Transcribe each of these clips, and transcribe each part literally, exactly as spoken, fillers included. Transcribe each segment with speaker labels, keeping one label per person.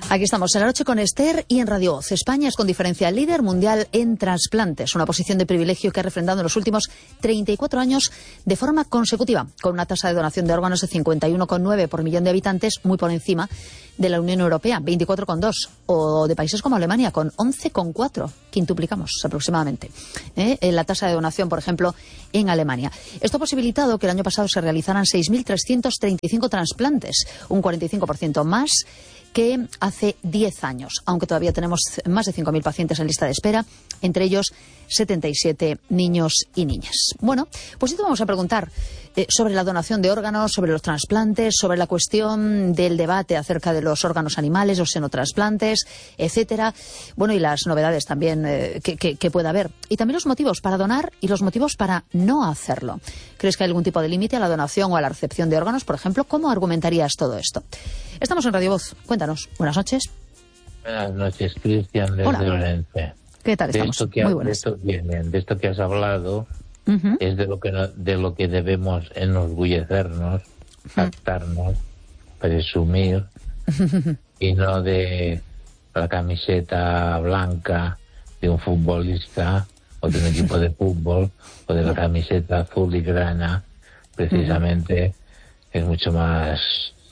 Speaker 1: Aquí estamos en La Noche con Esther y en Radio Voz. España es con diferencia líder mundial en trasplantes, una posición de privilegio que ha refrendado en los últimos treinta y cuatro años de forma consecutiva, con una tasa de donación de órganos de cincuenta y uno coma nueve por millón de habitantes, muy por encima de la Unión Europea, veinticuatro coma dos, o de países como Alemania, con once coma cuatro, quintuplicamos aproximadamente ¿eh? en la tasa de donación, por ejemplo, en Alemania. Esto ha posibilitado que el año pasado se realizaran seis mil trescientos treinta y cinco trasplantes, un cuarenta y cinco por ciento más que hace diez años, aunque todavía tenemos más de cinco mil pacientes en lista de espera, entre ellos setenta y siete niños y niñas. Bueno, pues esto vamos a preguntar eh, sobre la donación de órganos, sobre los trasplantes, sobre la cuestión del debate acerca de los órganos animales, los xenotrasplantes, etcétera. Bueno, y las novedades también eh, que, que, que pueda haber. Y también los motivos para donar y los motivos para no hacerlo. ¿Crees que hay algún tipo de límite a la donación o a la recepción de órganos, por ejemplo? ¿Cómo argumentarías todo esto? Estamos en Radio Voz. Cuéntanos. Buenas noches.
Speaker 2: Buenas noches, Cristian, desde Orense.
Speaker 1: ¿Qué tal estamos?
Speaker 2: De esto que,
Speaker 1: Muy buenas.
Speaker 2: De esto, bien, bien, de esto que has hablado
Speaker 1: uh-huh.
Speaker 2: es de lo que no, de lo que debemos enorgullecernos, jactarnos, uh-huh. presumir, uh-huh. y no de la camiseta blanca de un futbolista o de un equipo de fútbol o de la camiseta azul y grana. Precisamente uh-huh. es mucho más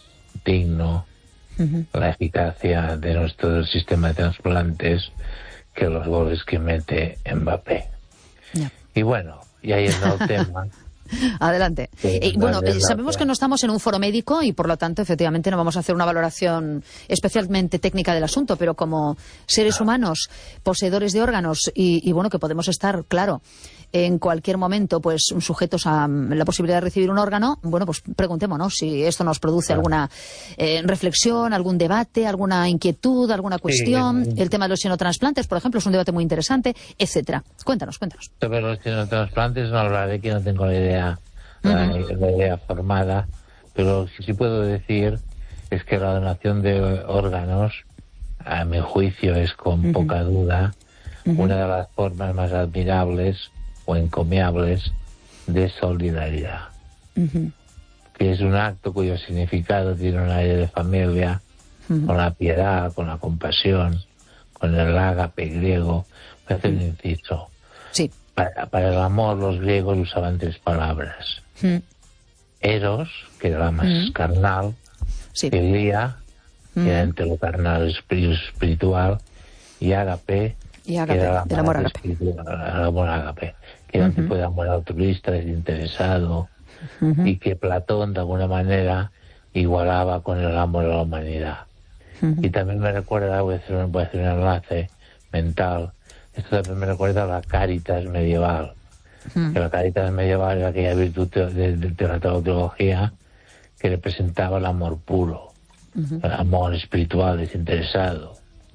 Speaker 2: digno uh-huh. la eficacia de nuestro sistema de trasplantes que los goles que mete Mbappé. Yeah. Y bueno, y ahí está el tema.
Speaker 1: Adelante. Eh, bueno, eh, sabemos que no estamos en un foro médico y por lo tanto efectivamente no vamos a hacer una valoración especialmente técnica del asunto, pero como seres humanos poseedores de órganos y, y bueno, que podemos estar, claro, en cualquier momento pues sujetos a la posibilidad de recibir un órgano, bueno, pues preguntémonos si esto nos produce claro. alguna eh, reflexión, algún debate, alguna inquietud, alguna cuestión. Sí. El tema de los xenotransplantes, por ejemplo, es un debate muy interesante, etcétera. Cuéntanos, cuéntanos.
Speaker 2: Sobre los xenotransplantes no hablaré, que no tengo la idea, uh-huh. la, la idea formada, pero lo que sí puedo decir es que la donación de órganos, a mi juicio, es con uh-huh. poca duda uh-huh. una de las formas más admirables o encomiables de solidaridad, uh-huh. que es un acto cuyo significado tiene un aire de familia, uh-huh. con la piedad, con la compasión, con el ágape griego. Voy a hacer un inciso.
Speaker 1: Sí.
Speaker 2: Para, para el amor los griegos usaban tres palabras. Uh-huh. Eros, que era la más uh-huh. carnal, sí. Filia, uh-huh. que era entre lo carnal y lo espiritual, y ágape,
Speaker 1: y ágape,
Speaker 2: que era
Speaker 1: el amor ágape.
Speaker 2: El amor ágape. Que era un uh-huh. tipo de amor altruista, desinteresado, uh-huh. y que Platón, de alguna manera, igualaba con el amor a la humanidad. Uh-huh. Y también me recuerda, voy a, hacer, voy a hacer un enlace mental, esto también me recuerda a la Caritas medieval, uh-huh. que la Caritas medieval era aquella virtud de, de, de la teología que representaba el amor puro, uh-huh. el amor espiritual, desinteresado,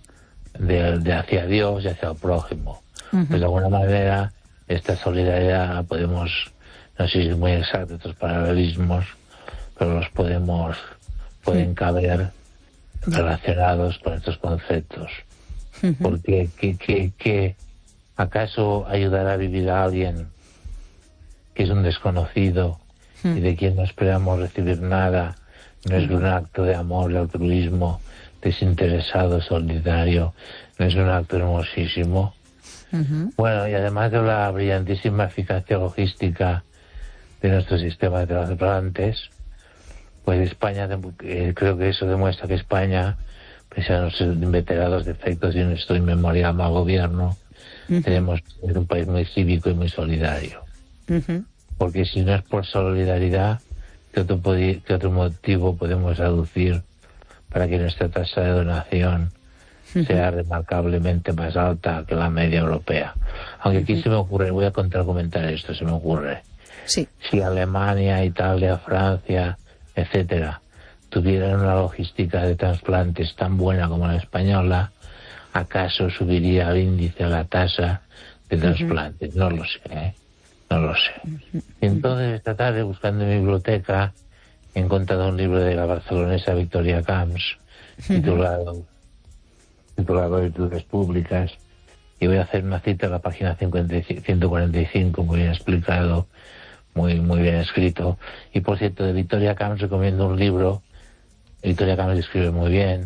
Speaker 2: de, de hacia Dios y hacia el prójimo. Uh-huh. Pues de alguna manera esta solidaridad podemos, no sé si es muy exacto estos paralelismos, pero los podemos, pueden caber relacionados con estos conceptos. Uh-huh. Porque que, que, que ¿acaso ayudar a vivir a alguien que es un desconocido uh-huh. y de quien no esperamos recibir nada no es uh-huh. un acto de amor y altruismo desinteresado, solidario, no es un acto hermosísimo? Uh-huh. Bueno, y además de la brillantísima eficacia logística de nuestro sistema de trasplantes, pues España, eh, creo que eso demuestra que España, pese a los inveterados defectos y nuestro inmemorial mal gobierno, uh-huh. tenemos es un país muy cívico y muy solidario. Uh-huh. Porque si no es por solidaridad, ¿qué otro, qué otro motivo podemos aducir para que nuestra tasa de donación sea remarcablemente más alta que la media europea? Aunque aquí uh-huh. se me ocurre, voy a contraargumentar esto, se me ocurre.
Speaker 1: Sí.
Speaker 2: Si Alemania, Italia, Francia, etcétera, tuvieran una logística de trasplantes tan buena como la española, ¿acaso subiría el índice, la tasa de trasplantes? Uh-huh. No lo sé, ¿eh? No lo sé. Uh-huh. Entonces, esta tarde, buscando en mi biblioteca, he encontrado un libro de la barcelonesa Victoria Camps, uh-huh. titulado titulado Virtudes Públicas, y voy a hacer una cita a la página ciento cuarenta y cinco, muy bien explicado, muy muy bien escrito. Y por cierto, de Victoria Camps recomiendo un libro. Victoria Camps escribe muy bien,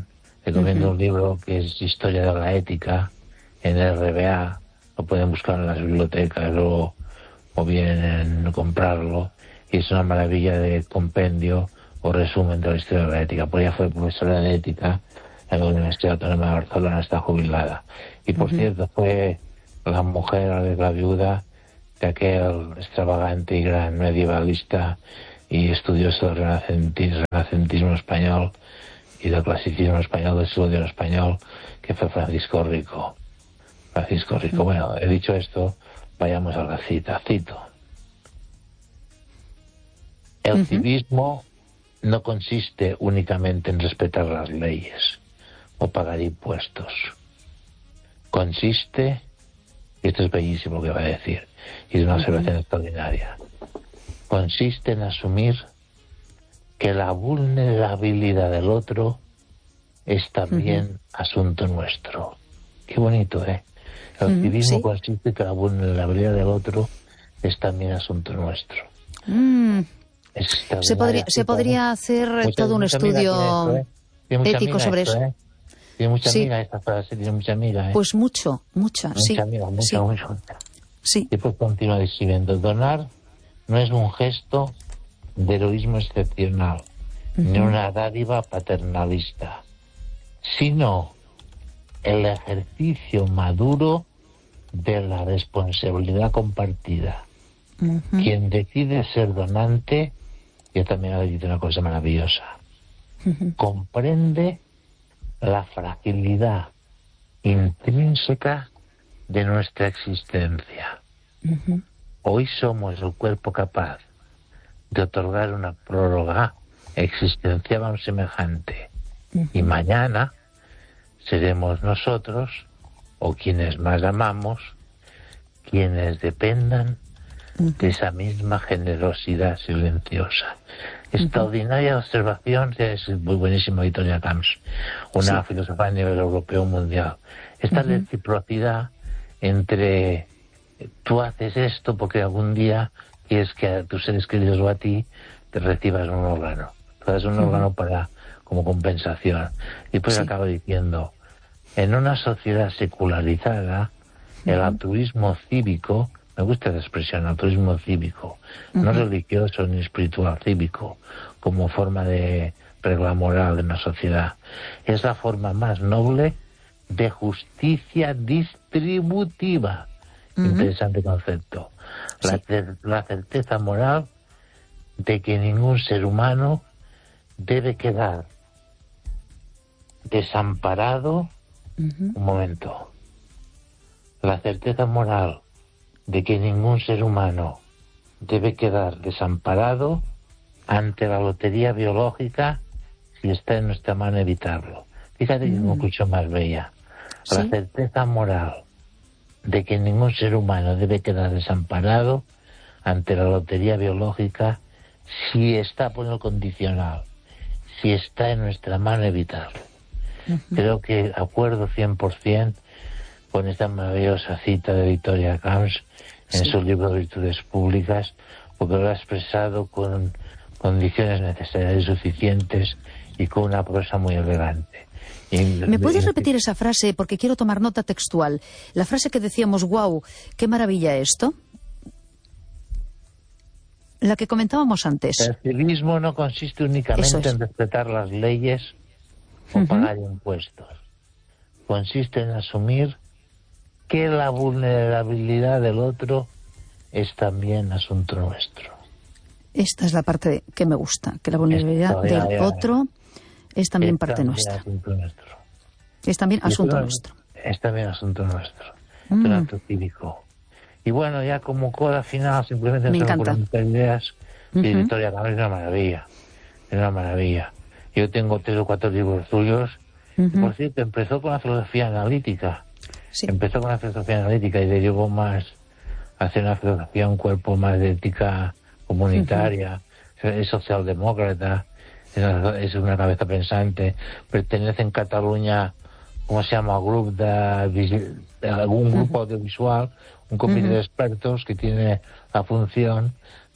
Speaker 2: Recomiendo
Speaker 1: Ujú.
Speaker 2: un libro que es Historia de la Ética, en R B A, lo pueden buscar en las bibliotecas o, o bien en comprarlo, y es una maravilla de compendio o resumen de la historia de la ética. Por ella fue profesora de ética en la Universidad Autónoma de Barcelona, está jubilada. Y por
Speaker 1: Ujú.
Speaker 2: cierto, fue la mujer, la viuda de aquel extravagante y gran medievalista y estudioso del renacentismo, renacentismo español y del clasicismo español, del estudio español, que fue Francisco Rico. Francisco Rico. Bueno, he dicho esto, vayamos a la cita. Cito. El
Speaker 1: Ujú.
Speaker 2: civismo no consiste únicamente en respetar las leyes o pagar impuestos. Consiste, y esto es bellísimo lo que va a decir, y es una observación extraordinaria, consiste en asumir que la vulnerabilidad del otro es también asunto nuestro. Qué bonito, ¿eh? El
Speaker 1: Ujú,
Speaker 2: civismo
Speaker 1: sí.
Speaker 2: consiste en que la vulnerabilidad del otro es también asunto nuestro.
Speaker 1: Mm.
Speaker 2: Es
Speaker 1: Se
Speaker 2: extraordinaria
Speaker 1: podría, se
Speaker 2: cita, ¿eh?
Speaker 1: podría hacer
Speaker 2: Mucha,
Speaker 1: todo un
Speaker 2: mucha amiga tiene esto,
Speaker 1: estudio
Speaker 2: ¿eh? Tiene mucha
Speaker 1: ético
Speaker 2: amiga
Speaker 1: sobre
Speaker 2: esto,
Speaker 1: eso.
Speaker 2: ¿eh? Tiene mucha
Speaker 1: Sí,
Speaker 2: amiga esta frase, tiene mucha amiga, ¿eh?
Speaker 1: pues mucho, mucha,
Speaker 2: Mucha
Speaker 1: sí,
Speaker 2: amiga, mucha,
Speaker 1: sí,
Speaker 2: mucha.
Speaker 1: sí.
Speaker 2: Después continúa diciendo, donar no es un gesto de heroísmo excepcional, ni una dádiva paternalista, sino el ejercicio maduro de la responsabilidad compartida.
Speaker 1: Ujú.
Speaker 2: Quien decide ser donante, yo también he dicho una cosa maravillosa, comprende la fragilidad intrínseca de nuestra existencia.
Speaker 1: Ujú.
Speaker 2: Hoy somos el cuerpo capaz de otorgar una prórroga existencial a un semejante, y mañana seremos nosotros, o quienes más amamos, quienes dependan de esa misma generosidad silenciosa. Extraordinaria observación, es muy buenísima Victoria Camps, una
Speaker 1: Sí.
Speaker 2: filósofa a nivel europeo mundial. Esta reciprocidad entre tú haces esto porque algún día quieres que a tus seres queridos o a ti te recibas un órgano. Tú das un órgano para como compensación. Y pues
Speaker 1: Sí.
Speaker 2: acabo diciendo, en una sociedad secularizada, el altruismo cívico, me gusta la expresión altruismo cívico, no religioso ni espiritual, cívico, como forma de regla moral de una sociedad, es la forma más noble de justicia distributiva. Interesante concepto. La,
Speaker 1: Sí.
Speaker 2: cer- la certeza moral de que ningún ser humano debe quedar desamparado. Un momento. La certeza moral de que ningún ser humano debe quedar desamparado ante la lotería biológica si está en nuestra mano evitarlo. Fíjate que no escucho más bella. La
Speaker 1: Sí.
Speaker 2: certeza moral de que ningún ser humano debe quedar desamparado ante la lotería biológica si está, por el condicional, si está en nuestra mano evitarlo. Creo que acuerdo cien por ciento con esta maravillosa cita de Victoria Camps en
Speaker 1: Sí.
Speaker 2: su libro Virtudes Públicas, porque lo ha expresado con condiciones necesarias y suficientes y con una prosa muy elegante. Y,
Speaker 1: ¿Me puedes
Speaker 2: y-
Speaker 1: repetir esa frase? Porque quiero tomar nota textual. La frase que decíamos, wow, qué maravilla esto. La que comentábamos antes.
Speaker 2: El civismo no consiste
Speaker 1: Eso
Speaker 2: únicamente
Speaker 1: es.
Speaker 2: en respetar las leyes o
Speaker 1: Ujú.
Speaker 2: pagar impuestos. Consiste en asumir que la vulnerabilidad del otro es también asunto nuestro.
Speaker 1: Esta es la parte que me gusta, que la vulnerabilidad
Speaker 2: Esto, ya,
Speaker 1: del
Speaker 2: ya.
Speaker 1: otro es también
Speaker 2: Es
Speaker 1: parte
Speaker 2: también
Speaker 1: nuestra.
Speaker 2: asunto nuestro.
Speaker 1: Es también
Speaker 2: Y
Speaker 1: asunto
Speaker 2: esto
Speaker 1: nuestro.
Speaker 2: Es también asunto nuestro.
Speaker 1: Mm.
Speaker 2: Es un acto cívico. Y bueno, ya como coda final, simplemente
Speaker 1: Me
Speaker 2: se me
Speaker 1: encanta.
Speaker 2: ocurren muchas ideas. Y
Speaker 1: Ujú.
Speaker 2: Victoria Camps es una maravilla. Es una maravilla. Yo tengo tres o cuatro libros suyos. Y, por cierto, empezó con la filosofía analítica.
Speaker 1: Sí.
Speaker 2: Empezó con la filosofía analítica y derivó más hacia una filosofía, un cuerpo más de ética comunitaria. Es socialdemócrata, es una, es una cabeza pensante. Pertenece en Cataluña, ¿cómo se llama? Grupo de, visi- de algún grupo audiovisual, un comité de expertos que tiene la función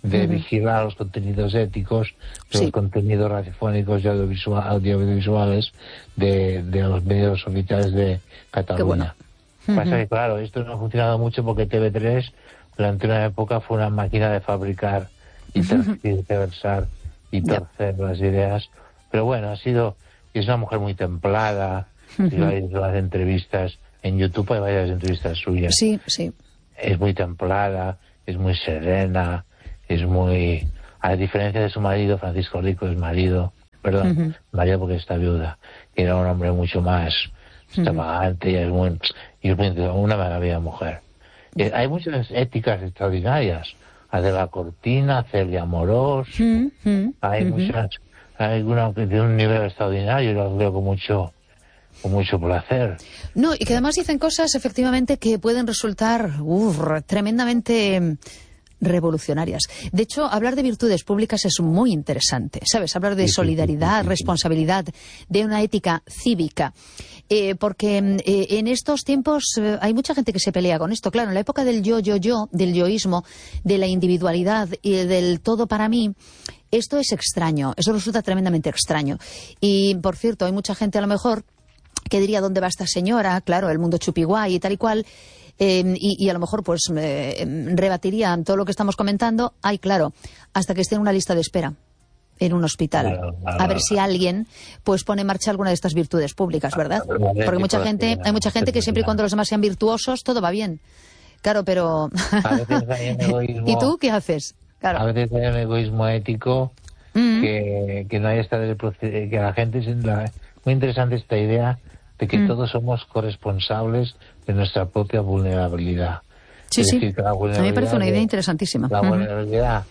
Speaker 2: de
Speaker 1: uh-huh.
Speaker 2: vigilar los contenidos éticos,
Speaker 1: sí.
Speaker 2: los contenidos radiofónicos y audiovisual, audiovisuales de, de los medios oficiales de Cataluña.
Speaker 1: Bueno. Uh-huh.
Speaker 2: Pasa que, claro, esto no ha funcionado mucho porque T V tres durante una época fue una máquina de fabricar y tergiversar y torcer yeah. las ideas. Pero bueno, ha sido, es una mujer muy templada, uh-huh. si vais a las entrevistas en YouTube hay varias entrevistas suyas.
Speaker 1: Sí, sí.
Speaker 2: Es muy templada, es muy serena, es muy... A diferencia de su marido, Francisco Rico, es marido, perdón, uh-huh. marido porque está viuda, que era un hombre mucho más extravagante uh-huh. y es muy... Y es muy una maravilla mujer. Uh-huh. Eh, hay muchas éticas extraordinarias. Adela Cortina, Celia Morós, uh-huh. hay uh-huh. muchas... Hay una de un nivel extraordinario y las veo con mucho... con mucho placer.
Speaker 1: No, y que además dicen cosas, efectivamente, que pueden resultar uf, tremendamente revolucionarias. De hecho, hablar de virtudes públicas es muy interesante, ¿sabes? Hablar de solidaridad, responsabilidad, de una ética cívica. Eh, porque eh, en estos tiempos eh, hay mucha gente que se pelea con esto. Claro, en la época del yo, yo, yo, del yoísmo, de la individualidad y del todo para mí, esto es extraño, eso resulta tremendamente extraño. Y, por cierto, hay mucha gente a lo mejor que diría dónde va esta señora, claro, el mundo chupiguay y tal y cual, eh, y, y a lo mejor pues eh, rebatirían todo lo que estamos comentando. Ay, claro, hasta que esté en una lista de espera en un hospital, claro, claro, a ver si alguien pues pone en marcha alguna de estas virtudes públicas, ¿verdad? Porque mucha gente, hay mucha gente que siempre y cuando los demás sean virtuosos, todo va bien. Claro, pero...
Speaker 2: A veces hay un egoísmo,
Speaker 1: ¿y tú qué haces? Claro.
Speaker 2: A veces hay un egoísmo ético mm. que, que no hay esta del proceso, que la gente... La, muy interesante esta idea de que mm. todos somos corresponsables de nuestra propia vulnerabilidad.
Speaker 1: Sí,
Speaker 2: es
Speaker 1: sí,
Speaker 2: decir, que la vulnerabilidad
Speaker 1: a mí me parece una idea
Speaker 2: de,
Speaker 1: interesantísima.
Speaker 2: La
Speaker 1: uh-huh.
Speaker 2: vulnerabilidad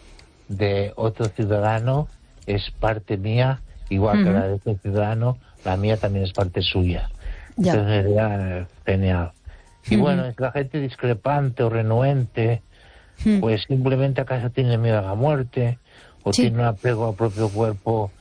Speaker 2: de otro ciudadano es parte mía, igual uh-huh. que la de otro ciudadano, la mía también es parte suya.
Speaker 1: Ya.
Speaker 2: Entonces es una idea genial. Y uh-huh. bueno, es la gente discrepante o renuente, uh-huh. pues simplemente acaso tiene miedo a la muerte, o sí. tiene un apego al propio cuerpo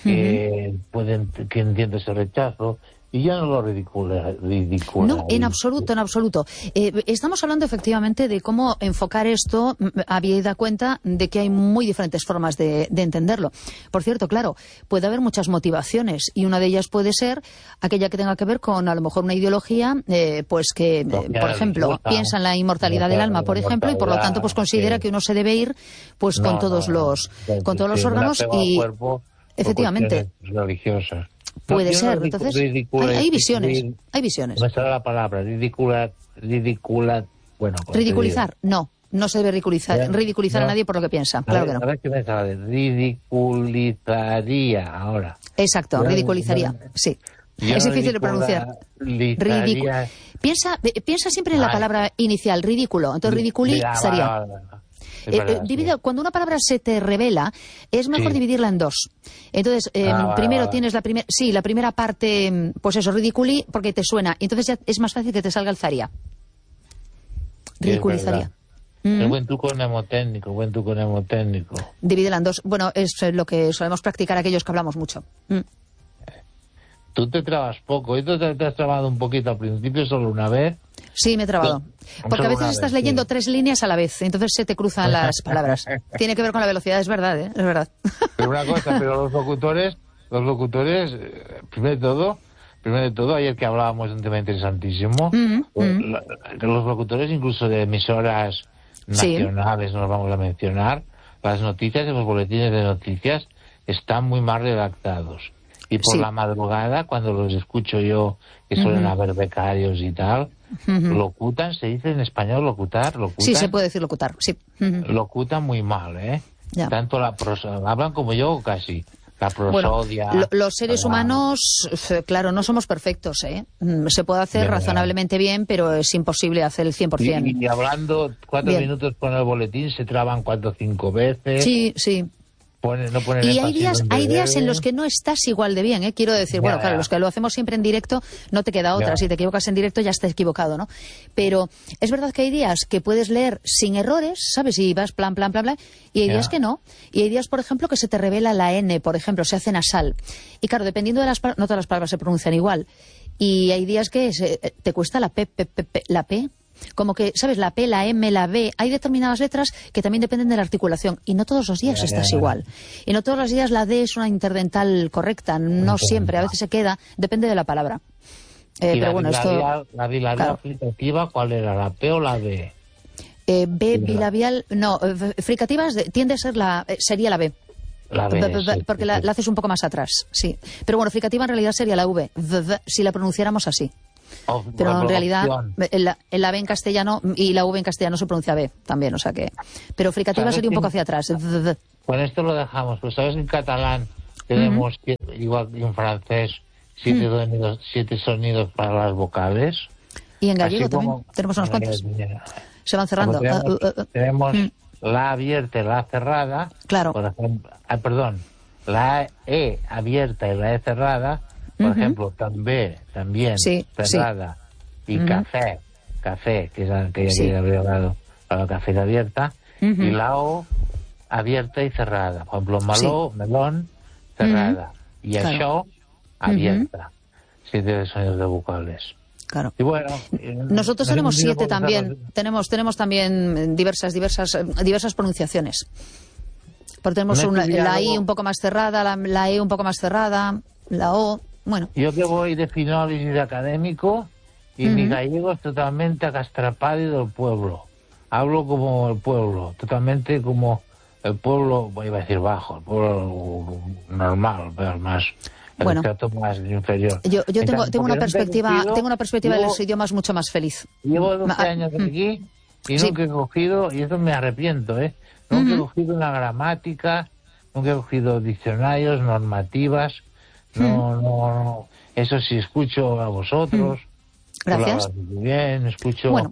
Speaker 2: que, uh-huh. pueden, que entiende ese rechazo. Y ya no lo ridicula, ridicula.
Speaker 1: No, en absoluto, en absoluto. Eh, estamos hablando efectivamente de cómo enfocar esto. Había dado cuenta de que hay muy diferentes formas de, de entenderlo. Por cierto, claro, puede haber muchas motivaciones y una de ellas puede ser aquella que tenga que ver con a lo mejor una ideología, eh, pues que, eh, por ejemplo, piensa en la inmortalidad del alma, por ejemplo, y por lo tanto pues considera que uno se debe ir pues con todos los, con todos los órganos y efectivamente
Speaker 2: religiosas.
Speaker 1: Puede
Speaker 2: no,
Speaker 1: ser,
Speaker 2: no
Speaker 1: entonces
Speaker 2: ridicula,
Speaker 1: hay, hay visiones,
Speaker 2: ridicula,
Speaker 1: hay visiones.
Speaker 2: No sale la palabra, ridicula, ridicula, bueno.
Speaker 1: Ridiculizar, no, no se debe ridiculizar, ya, ridiculizar no. a nadie por lo que piensa, claro
Speaker 2: ver,
Speaker 1: que no.
Speaker 2: A ver qué me sale, ridiculizaría ahora.
Speaker 1: Exacto, ya, ridiculizaría, ya, sí. Es difícil de pronunciar. Ridicu piensa, piensa siempre en la palabra inicial, ridículo, entonces ridiculizaría. Eh, eh, divide, cuando una palabra se te revela, es mejor sí. dividirla en dos. Entonces, eh, ah, primero vale. tienes la primera, sí, la primera parte, pues eso, ridiculi, porque te suena. Entonces ya es más fácil que te salga el zaría. Ridiculizaría.
Speaker 2: ¿Mm? El buen truco mnemotécnico, buen truco mnemotécnico.
Speaker 1: Divídela en dos. Bueno, es lo que solemos practicar aquellos que hablamos mucho. ¿Mm?
Speaker 2: Tú te trabas poco. ¿Y tú te, te has trabado un poquito al principio, solo una vez?
Speaker 1: Sí, me he trabado. Porque a veces estás vez, leyendo sí. tres líneas a la vez, entonces se te cruzan las palabras. Tiene que ver con la velocidad, es verdad, ¿eh? Es verdad.
Speaker 2: Pero una cosa, pero los locutores, los locutores, primero de todo, primero de todo, ayer que hablábamos de un tema interesantísimo, uh-huh, uh-huh. los locutores incluso de emisoras nacionales, sí. no los vamos a mencionar, las noticias en los boletines de noticias están muy mal redactados. Y por sí. la madrugada, cuando los escucho yo, que suelen uh-huh. haber becarios y tal, uh-huh. locutan, se dice en español locutar, locutan.
Speaker 1: Sí, se puede decir locutar, sí. Uh-huh.
Speaker 2: Locutan muy mal, ¿eh? Ya. Tanto la prosa, hablan como yo casi, la prosodia.
Speaker 1: Bueno, lo, los seres la... humanos, claro, no somos perfectos, ¿eh? Se puede hacer bien, razonablemente bien, pero es imposible hacer el cien por cien.
Speaker 2: Y, y hablando cuatro bien. minutos con el boletín, se traban cuatro o cinco veces.
Speaker 1: Sí, sí.
Speaker 2: Pone, no pone
Speaker 1: y hay días, hay días en los que no estás igual de bien, ¿eh? Quiero decir, ya, bueno, claro, ya. los que lo hacemos siempre en directo, no te queda otra. Ya. Si te equivocas en directo, ya estás equivocado, ¿no? Pero es verdad que hay días que puedes leer sin errores, ¿sabes? Y vas plan, plan, plan, plan. Y hay ya. días que no. Y hay días, por ejemplo, que se te revela la N, por ejemplo, se hace nasal. Y claro, dependiendo de las palabras, no todas las palabras se pronuncian igual. Y hay días que se, te cuesta la P, P, P, P, la P. Como que, ¿sabes? La P, la M, la B, hay determinadas letras que también dependen de la articulación y no todos los días estás igual. Y no todos los días la D es una interdental correcta, no siempre, a veces se queda, depende de la palabra. Eh, pero
Speaker 2: la
Speaker 1: bueno,
Speaker 2: bilabial,
Speaker 1: esto...
Speaker 2: ¿La bilabial
Speaker 1: claro.
Speaker 2: fricativa cuál era? ¿La P o la B?
Speaker 1: Eh, B, bilabial, no, eh, fricativas tiende a ser la, eh, sería la B.
Speaker 2: La B,
Speaker 1: B, B,
Speaker 2: sí,
Speaker 1: porque
Speaker 2: sí,
Speaker 1: la,
Speaker 2: sí.
Speaker 1: la haces un poco más atrás, sí. Pero bueno, fricativa en realidad sería la V, v, v si la pronunciáramos así.
Speaker 2: Oh,
Speaker 1: Pero en
Speaker 2: bueno,
Speaker 1: realidad,
Speaker 2: opción.
Speaker 1: en la, en la B en castellano y la V en castellano se pronuncia B también, o sea que... Pero fricativa sería un poco hacia atrás. V, v.
Speaker 2: Con esto lo dejamos, pues sabes, en catalán tenemos, uh-huh. siete, igual que en francés, siete, uh-huh. sonidos, siete sonidos para las vocales.
Speaker 1: Y en gallego
Speaker 2: Así
Speaker 1: también
Speaker 2: como,
Speaker 1: tenemos unos cuantos.
Speaker 2: Mira,
Speaker 1: se van cerrando.
Speaker 2: Tenemos,
Speaker 1: uh, uh, uh.
Speaker 2: tenemos
Speaker 1: uh.
Speaker 2: la abierta y la cerrada.
Speaker 1: Claro.
Speaker 2: Por ejemplo, ah, perdón, la E abierta y la E cerrada. Por uh-huh. ejemplo, también, también
Speaker 1: sí,
Speaker 2: cerrada. Sí. Y uh-huh. café, café, que es la que
Speaker 1: sí.
Speaker 2: ya había hablado, la café abierta. Uh-huh. Y la O abierta y cerrada. Por ejemplo, meló, sí. melón, cerrada. Uh-huh. Y claro. Això, abierta. Uh-huh. Siete sonidos de vocales.
Speaker 1: Claro.
Speaker 2: Y bueno,
Speaker 1: nosotros tenemos siete también. Tenemos, tenemos también diversas, diversas, diversas pronunciaciones. Porque tenemos una, la I un poco más cerrada, la, la E un poco más cerrada, la O, bueno.
Speaker 2: Yo que voy de finales y de académico, y uh-huh. mi gallego es totalmente acastrapado y del pueblo. Hablo como el pueblo, totalmente como el pueblo, iba a decir bajo, el pueblo normal, pero más...
Speaker 1: Bueno,
Speaker 2: más inferior.
Speaker 1: yo, yo tengo, tengo una perspectiva tengo una perspectiva llevo, de los idiomas mucho más feliz.
Speaker 2: Llevo doce años aquí y
Speaker 1: sí.
Speaker 2: nunca he cogido, y eso me arrepiento, ¿eh? Nunca uh-huh. he cogido una gramática, nunca he cogido diccionarios, normativas, no, uh-huh. no, no. Eso sí, escucho a vosotros.
Speaker 1: Uh-huh. Gracias.
Speaker 2: Muy bien, escucho
Speaker 1: bueno.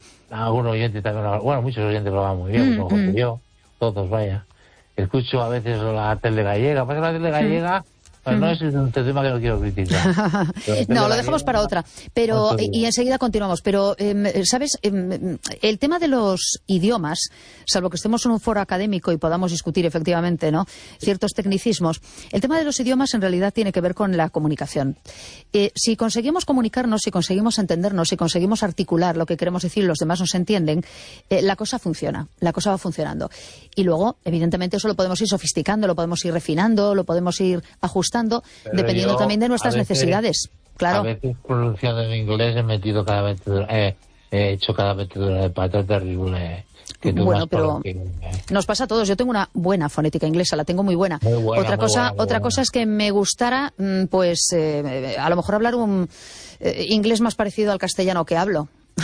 Speaker 2: a algún oyente también, bueno, muchos oyentes lo hablan muy bien, uh-huh. como yo, todos, vaya. Escucho a veces la tele gallega, pasa la tele gallega... Uh-huh. No es un tema que no quiero criticar.
Speaker 1: No, lo dejamos para otra. Pero y enseguida continuamos. Pero, eh, ¿sabes? Eh, el tema de los idiomas, salvo que estemos en un foro académico y podamos discutir efectivamente, ¿no?, ciertos tecnicismos, el tema de los idiomas en realidad tiene que ver con la comunicación. Eh, si conseguimos comunicarnos, si conseguimos entendernos, si conseguimos articular lo que queremos decir y los demás nos entienden, eh, la cosa funciona, la cosa va funcionando. Y luego, evidentemente, eso lo podemos ir sofisticando, lo podemos ir refinando, lo podemos ir ajustando,
Speaker 2: Pero
Speaker 1: dependiendo
Speaker 2: yo,
Speaker 1: también de nuestras
Speaker 2: veces,
Speaker 1: necesidades. Claro.
Speaker 2: A veces pronunciando en inglés he metido cada metedura, eh, he hecho cada metedura de pata terrible. Que
Speaker 1: bueno, pero
Speaker 2: que, eh.
Speaker 1: nos pasa a todos. Yo tengo una buena fonética inglesa, la tengo muy buena.
Speaker 2: Muy buena
Speaker 1: otra
Speaker 2: muy
Speaker 1: cosa,
Speaker 2: buena, muy
Speaker 1: otra
Speaker 2: buena.
Speaker 1: cosa es que me gustara, pues, eh, a lo mejor hablar un eh, inglés más parecido al castellano que hablo.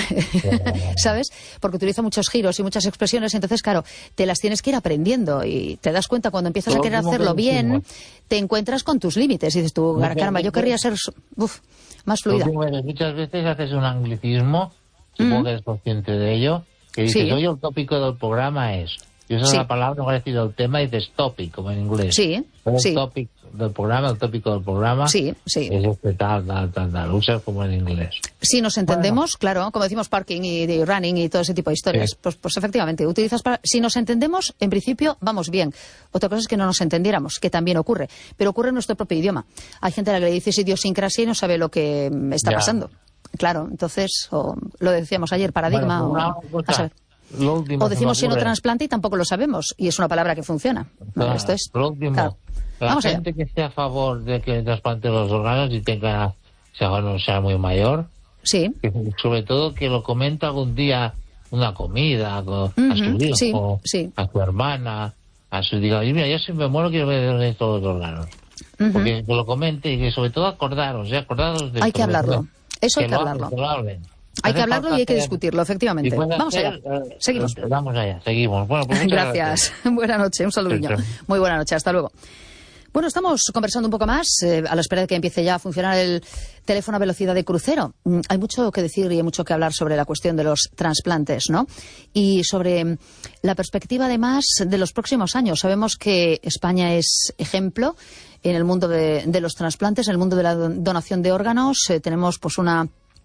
Speaker 1: ¿Sabes? Porque utiliza muchos giros y muchas expresiones, entonces, claro, te las tienes que ir aprendiendo y te das cuenta cuando empiezas
Speaker 2: Todo
Speaker 1: a querer hacerlo bien, te encuentras con tus límites y dices tú, caramba, yo querría ser uf, más fluida.
Speaker 2: Muchas veces haces un anglicismo, supongo mm. que eres consciente de ello, que dices,
Speaker 1: sí.
Speaker 2: oye, el tópico del programa es... Y usas sí. la palabra, no parecido al tema, y dices topic, como en inglés.
Speaker 1: Sí,
Speaker 2: el
Speaker 1: sí.
Speaker 2: topic del programa, el tópico del programa,
Speaker 1: sí, sí.
Speaker 2: es este tal, tal, tal, tal. Usas como en inglés.
Speaker 1: Si nos entendemos, bueno. Claro, como decimos parking y, y running y todo ese tipo de historias, sí. pues, pues efectivamente, utilizas para... Si nos entendemos, en principio, vamos bien. Otra cosa es que no nos entendiéramos, que también ocurre. Pero ocurre en nuestro propio idioma. Hay gente a la que le dices idiosincrasia y no sabe lo que está ya. pasando. Claro, entonces, o lo decíamos ayer, paradigma,
Speaker 2: bueno,
Speaker 1: o... A saber.
Speaker 2: Lo último
Speaker 1: o decimos senotrasplante y tampoco lo sabemos, y es una palabra que funciona. Bueno,
Speaker 2: ah,
Speaker 1: esto es...
Speaker 2: Lo último,
Speaker 1: claro.
Speaker 2: la
Speaker 1: Vamos
Speaker 2: gente
Speaker 1: allá.
Speaker 2: que esté a favor de que trasplanten los órganos y tenga, sea, no sea muy mayor,
Speaker 1: sí.
Speaker 2: que, sobre todo que lo comenta algún día una comida a, uh-huh. a su hijo,
Speaker 1: sí, sí.
Speaker 2: a su hermana, a su diga, mira, yo si me muero quiero ver todos los órganos. Uh-huh. Porque que lo comente y que sobre todo acordaros, ¿eh? acordaros de
Speaker 1: hay que hablarlo, eso hay que,
Speaker 2: que
Speaker 1: hablarlo.
Speaker 2: Hablen, que lo hablen.
Speaker 1: Hay que hablarlo y hay que discutirlo, efectivamente. Vamos
Speaker 2: hacer,
Speaker 1: allá. Seguimos.
Speaker 2: Vamos allá, seguimos. Bueno, pues
Speaker 1: gracias.
Speaker 2: gracias.
Speaker 1: Buenas noches, un saludillo. Sí, sí. Muy buena noche, hasta luego. Bueno, estamos conversando un poco más eh, a la espera de que empiece ya a funcionar el teléfono a velocidad de crucero. Mm, hay mucho que decir y hay mucho que hablar sobre la cuestión de los trasplantes, ¿no? Y sobre la perspectiva, además, de los próximos años. Sabemos que España es ejemplo en el mundo de, de los trasplantes, en el mundo de la donación de órganos. Eh, tenemos, pues, una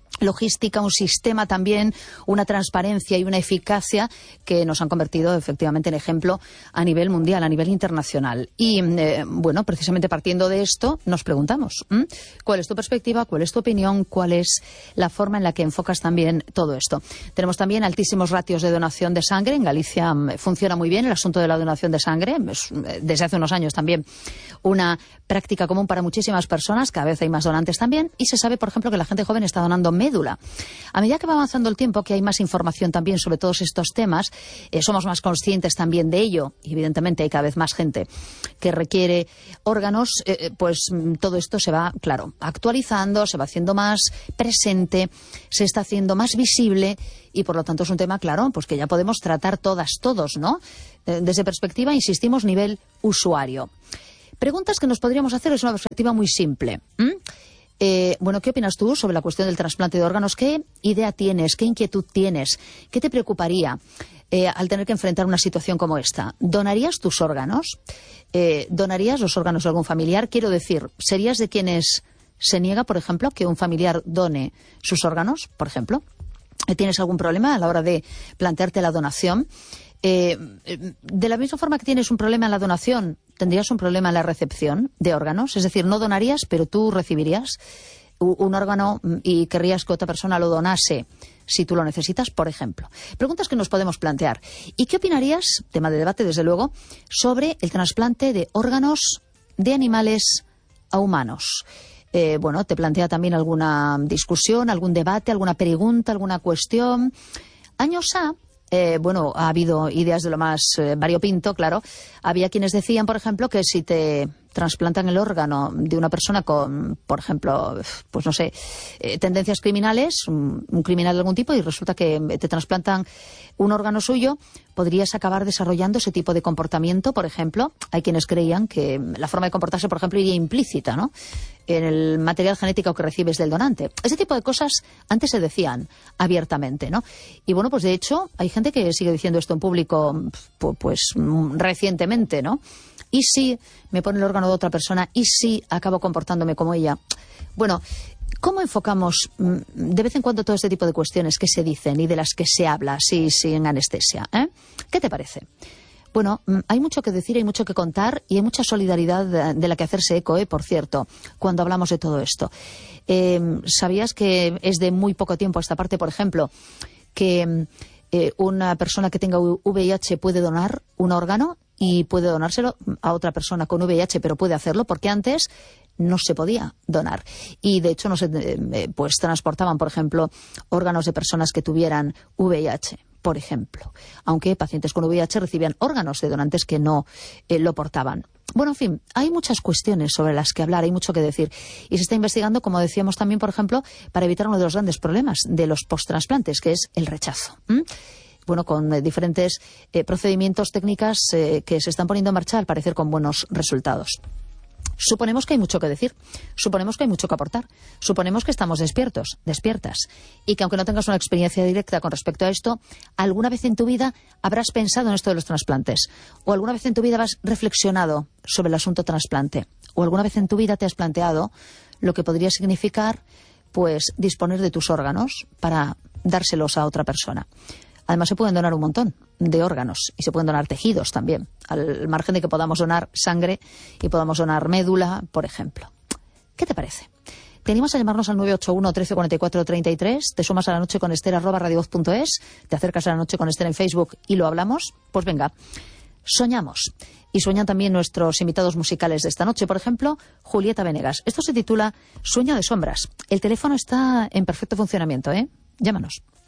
Speaker 1: logística, un sistema también, una transparencia y una eficacia que nos han convertido efectivamente en ejemplo a nivel mundial, a nivel internacional. Y eh, bueno, precisamente partiendo de esto nos preguntamos, ¿m? ¿cuál es tu perspectiva? ¿Cuál es tu opinión? ¿Cuál es la forma en la que enfocas también todo esto? Tenemos también altísimos ratios de donación de sangre. En Galicia funciona muy bien el asunto de la donación de sangre. Es, desde hace unos años también una práctica común para muchísimas personas. Cada vez hay más donantes también. Y se sabe, por ejemplo, que la gente joven está donando médula. A medida que va avanzando el tiempo, que hay más información también sobre todos estos temas, eh, somos más conscientes también de ello. Y evidentemente hay cada vez más gente que requiere órganos, eh, pues todo esto se va, claro, actualizando, se va haciendo más presente, se está haciendo más visible y por lo tanto es un tema, claro, pues que ya podemos tratar todas, todos, ¿no? Eh, desde perspectiva, insistimos, nivel usuario. Preguntas que nos podríamos hacer es una perspectiva muy simple. ¿Mm? Eh, bueno, ¿qué opinas tú sobre la cuestión del trasplante de órganos? ¿Qué idea tienes? ¿Qué inquietud tienes? ¿Qué te preocuparía eh, al tener que enfrentar una situación como esta? ¿Donarías tus órganos? Eh, ¿Donarías los órganos de algún familiar? Quiero decir, ¿serías de quienes se niega, por ejemplo, que un familiar done sus órganos, por ejemplo? ¿Tienes algún problema a la hora de plantearte la donación? Eh, de la misma forma que tienes un problema en la donación, ¿tendrías un problema en la recepción de órganos? Es decir, no donarías, pero tú recibirías un órgano y querrías que otra persona lo donase si tú lo necesitas, por ejemplo. Preguntas que nos podemos plantear. ¿Y qué opinarías, tema de debate desde luego, sobre el trasplante de órganos de animales a humanos? Eh, bueno, te plantea también alguna discusión, algún debate, alguna pregunta, alguna cuestión. Años A, Eh, bueno, ha habido ideas de lo más eh, variopinto, claro. Había quienes decían, por ejemplo, que si te trasplantan el órgano de una persona con, por ejemplo, pues no sé, eh, tendencias criminales, un, un criminal de algún tipo, y resulta que te trasplantan un órgano suyo, podrías acabar desarrollando ese tipo de comportamiento, por ejemplo. Hay quienes creían que la forma de comportarse, por ejemplo, iría implícita, ¿no?, en el material genético que recibes del donante. Ese tipo de cosas antes se decían abiertamente, ¿no? Y bueno, pues de hecho hay gente que sigue diciendo esto en público, pues recientemente, ¿no? ¿Y si me pone el órgano de otra persona? ¿Y si acabo comportándome como ella? Bueno, ¿cómo enfocamos de vez en cuando todo este tipo de cuestiones que se dicen y de las que se habla, sí, sí, en anestesia? ¿eh? ¿Qué te parece? Bueno, hay mucho que decir, hay mucho que contar y hay mucha solidaridad de, de la que hacerse eco, ¿eh? Por cierto, cuando hablamos de todo esto. Eh, ¿Sabías que es de muy poco tiempo a esta parte, por ejemplo, que eh, una persona que tenga V I H puede donar un órgano y puede donárselo a otra persona con V I H, pero puede hacerlo porque antes no se podía donar? Y de hecho no se eh, pues transportaban, por ejemplo, órganos de personas que tuvieran V I H, por ejemplo, aunque pacientes con V I H recibían órganos de donantes que no eh, lo portaban. Bueno, en fin, hay muchas cuestiones sobre las que hablar, hay mucho que decir. Y se está investigando, como decíamos también, por ejemplo, para evitar uno de los grandes problemas de los posttransplantes, que es el rechazo. ¿Mm? Bueno, con eh, diferentes eh, procedimientos, técnicas eh, que se están poniendo en marcha, al parecer con buenos resultados. Suponemos que hay mucho que decir, suponemos que hay mucho que aportar, suponemos que estamos despiertos, despiertas, y que aunque no tengas una experiencia directa con respecto a esto, alguna vez en tu vida habrás pensado en esto de los trasplantes, o alguna vez en tu vida has reflexionado sobre el asunto trasplante, o alguna vez en tu vida te has planteado lo que podría significar, pues, disponer de tus órganos para dárselos a otra persona. Además, se pueden donar un montón de órganos y se pueden donar tejidos también, al margen de que podamos donar sangre y podamos donar médula, por ejemplo. ¿Qué te parece? Te animas a llamarnos al nueve ocho uno, trece cuarenta y cuatro, treinta y tres, te sumas a La Noche con Ester arroba radiovoz punto es, te acercas a La Noche con Ester en Facebook y lo hablamos. Pues venga, soñamos. Y sueñan también nuestros invitados musicales de esta noche, por ejemplo, Julieta Venegas. Esto se titula Sueño de sombras. El teléfono está en perfecto funcionamiento, ¿eh? Llámanos.